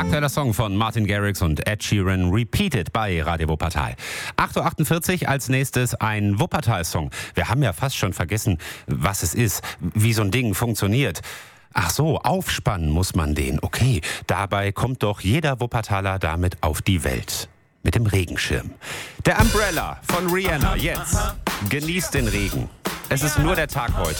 Aktueller Song von Martin Garrix und Ed Sheeran, Repeated bei Radio Wuppertal. 8.48 Uhr als nächstes ein Wuppertal-Song. Wir haben ja fast schon vergessen, was es ist, wie so ein Ding funktioniert. Ach so, aufspannen muss man den. Okay, dabei kommt doch jeder Wuppertaler damit auf die Welt. Mit dem Regenschirm. Der Umbrella von Rihanna, jetzt. Genießt den Regen. Es ist nur der Tag heute.